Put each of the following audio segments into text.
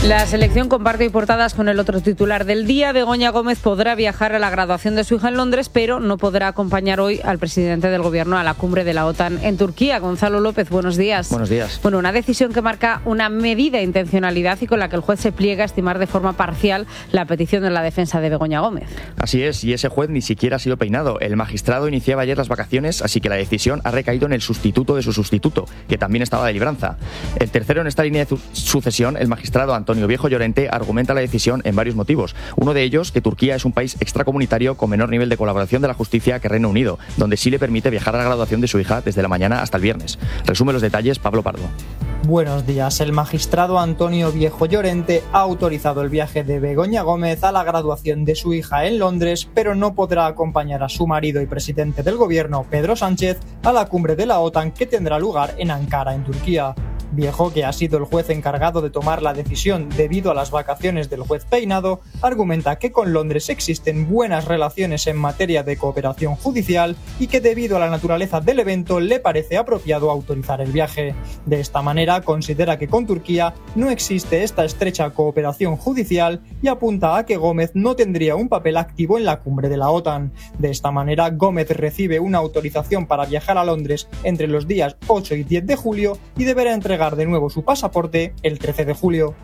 La selección comparte portadas con el otro titular del día. Begoña Gómez podrá viajar a la graduación de su hija en Londres, pero no podrá acompañar hoy al presidente del gobierno a la cumbre de la OTAN en Turquía. Gonzalo López, buenos días. Buenos días. Bueno, una decisión que marca una medida intencionalidad y con la que el juez se pliega a estimar de forma parcial la petición de la defensa de Begoña Gómez. Así es, y ese juez ni siquiera ha sido peinado. El magistrado iniciaba ayer las vacaciones, así que la decisión ha recaído en el sustituto de su sustituto, que también estaba de libranza. El tercero en esta línea de sucesión, el magistrado Antonio Viejo Llorente, argumenta la decisión en varios motivos. Uno de ellos, que Turquía es un país extracomunitario con menor nivel de colaboración de la justicia que Reino Unido, donde sí le permite viajar a la graduación de su hija desde la mañana hasta el viernes. Resume los detalles Pablo Pardo. Buenos días. El magistrado Antonio Viejo Llorente ha autorizado el viaje de Begoña Gómez a la graduación de su hija en Londres, pero no podrá acompañar a su marido y presidente del gobierno, Pedro Sánchez, a la cumbre de la OTAN que tendrá lugar en Ankara, en Turquía. Viejo, que ha sido el juez encargado de tomar la decisión debido a las vacaciones del juez peinado, argumenta que con Londres existen buenas relaciones en materia de cooperación judicial y que debido a la naturaleza del evento le parece apropiado autorizar el viaje. De esta manera considera que con Turquía no existe esta estrecha cooperación judicial y apunta a que Gómez no tendría un papel activo en la cumbre de la OTAN. De esta manera, Gómez recibe una autorización para viajar a Londres entre los días 8 y 10 de julio y deberá entregar de nuevo su pasaporte el 13 de julio.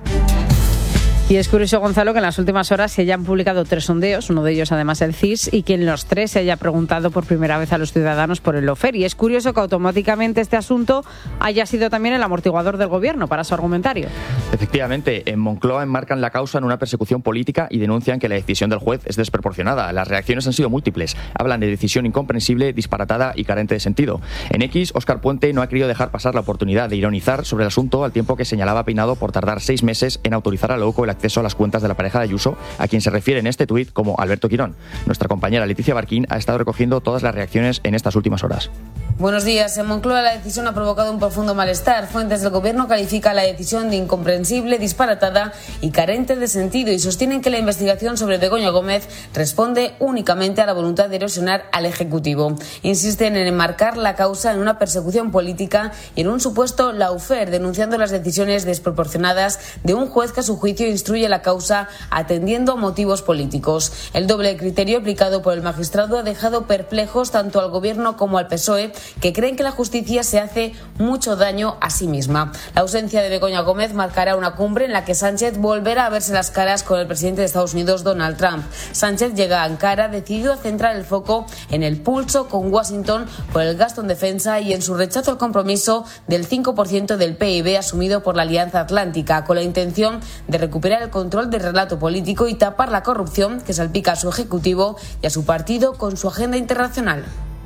Y es curioso, Gonzalo, que en las últimas horas se hayan publicado 3 sondeos, uno de ellos además el CIS, y que en los 3 se haya preguntado por primera vez a los ciudadanos por el lawfare. Y es curioso que automáticamente este asunto haya sido también el amortiguador del gobierno para su argumentario. Efectivamente, en Moncloa enmarcan la causa en una persecución política y denuncian que la decisión del juez es desproporcionada. Las reacciones han sido múltiples. Hablan de decisión incomprensible, disparatada y carente de sentido. En X, Óscar Puente no ha querido dejar pasar la oportunidad de ironizar sobre el asunto al tiempo que señalaba a Peinado por tardar 6 meses en autorizar a la UCO el acceso a las cuentas de la pareja de Ayuso, a quien se refiere en este tuit como Alberto Quirón. Nuestra compañera Leticia Barquín ha estado recogiendo todas las reacciones en estas últimas horas. Buenos días. En Moncloa la decisión ha provocado un profundo malestar. Fuentes del gobierno califican la decisión de incomprensible, disparatada y carente de sentido y sostienen que la investigación sobre Begoña Gómez responde únicamente a la voluntad de erosionar al Ejecutivo. Insisten en enmarcar la causa en una persecución política y en un supuesto lawfare, denunciando las decisiones desproporcionadas de un juez que a su juicio instruye la causa atendiendo a motivos políticos. El doble criterio aplicado por el magistrado ha dejado perplejos tanto al gobierno como al PSOE, que creen que la justicia se hace mucho daño a sí misma. La ausencia de Begoña Gómez marcará una cumbre en la que Sánchez volverá a verse las caras con el presidente de Estados Unidos, Donald Trump. Sánchez llega a Ankara decidido a centrar el foco en el pulso con Washington por el gasto en defensa y en su rechazo al compromiso del 5% del PIB asumido por la Alianza Atlántica, con la intención de recuperar el control del relato político y tapar la corrupción que salpica a su ejecutivo y a su partido con su agenda internacional.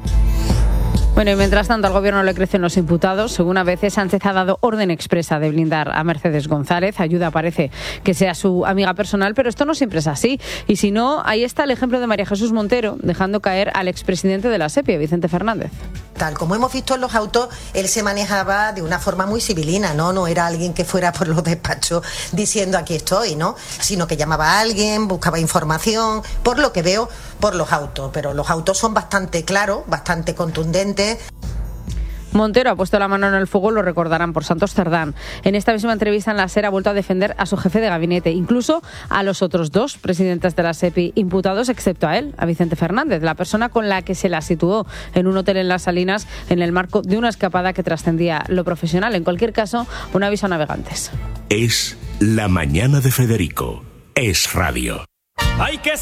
Bueno, y mientras tanto al gobierno le crecen los imputados. Según ABC, Sánchez ha dado orden expresa de blindar a Mercedes González. Ayuda parece que sea su amiga personal, pero esto no siempre es así. Y si no, ahí está el ejemplo de María Jesús Montero, dejando caer al expresidente de la SEPI, Vicente Fernández. Tal como hemos visto en los autos, él se manejaba de una forma muy civilina, ¿no? No era alguien que fuera por los despachos diciendo aquí estoy, ¿no? Sino que llamaba a alguien, buscaba información, por lo que veo por los autos. Pero los autos son bastante claros, bastante contundentes. Montero ha puesto la mano en el fuego, lo recordarán, por Santos Cerdán. En esta misma entrevista en la SER ha vuelto a defender a su jefe de gabinete, incluso a los otros 2 presidentes de la SEPI imputados, excepto a él, a Vicente Fernández, la persona con la que se la situó en un hotel en Las Salinas en el marco de una escapada que trascendía lo profesional. En cualquier caso, un aviso a navegantes. Es la mañana de Federico. Es radio. Hay que